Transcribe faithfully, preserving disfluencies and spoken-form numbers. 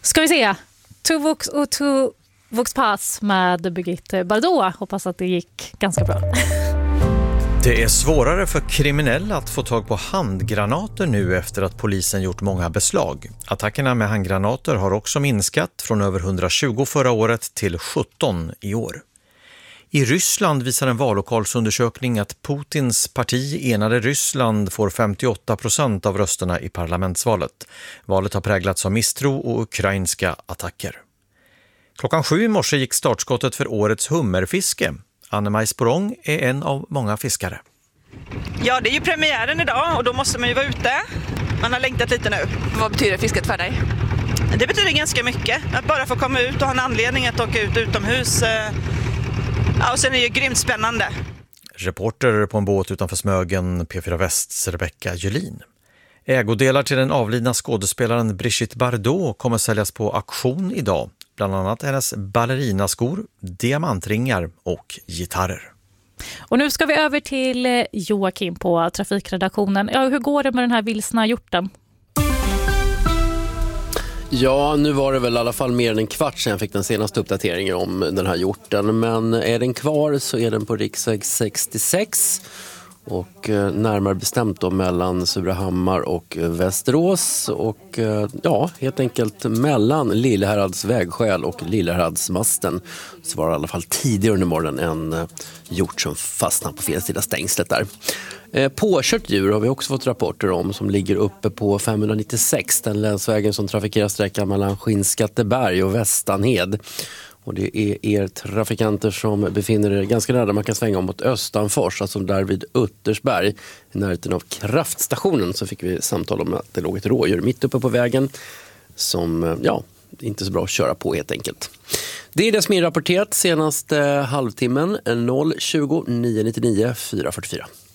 Ska vi se. Two Vux och Two Vux Pass med Brigitte Bardot. Hoppas att det gick ganska bra. Det är svårare för kriminella att få tag på handgranater nu efter att polisen gjort många beslag. Attackerna med handgranater har också minskat från över hundratjugo förra året till sjutton i år. I Ryssland visar en vallokalsundersökning att Putins parti Enade Ryssland får femtioåtta procent av rösterna i parlamentsvalet. Valet har präglats av misstro och ukrainska attacker. Klockan sju i morse gick startskottet för årets hummerfiske. Anne-Maj Sporong är en av många fiskare. Ja, det är ju premiären idag och då måste man ju vara ute. Man har längtat lite nu. Vad betyder fisket för dig? Det betyder ganska mycket. Att bara få komma ut och ha en anledning att åka ut utomhus. Ja, och sen är det ju grymt spännande. Reporter på en båt utanför Smögen, P fyra Västs Rebecca Julin. Ägodelar till den avlidna skådespelaren Brigitte Bardot kommer säljas på auktion idag. Bland annat hennes ballerinaskor, diamantringar och gitarrer. Och nu ska vi över till Joakim på trafikredaktionen. Ja, hur går det med den här vilsna hjorten? Ja, nu var det väl i alla fall mer än en kvart sedan jag fick den senaste uppdateringen om den här hjorten. Men är den kvar så är den på riksväg sextiosex och närmare bestämt då mellan Surahammar och Västerås och ja, helt enkelt mellan Lillehärads vägskäl och Lillehäradsmasten. Så var det i alla fall tidigare under morgonen en hjort som fastnade på fel sida stängslet där. Påkört djur har vi också fått rapporter om som ligger uppe på femhundranittiosex, den länsvägen som trafikerar sträckan mellan Skinnskatteberg och Västanhed. Och det är er trafikanter som befinner er ganska nära. Man kan svänga om mot Östanfors, alltså där vid Uttersberg. I närheten av kraftstationen så fick vi samtal om att det låg ett rådjur mitt uppe på vägen som, ja, inte så bra att köra på helt enkelt. Det är det som är rapporterat senaste halvtimmen, noll tjugo nio nittionio fyra fyrtiofyra.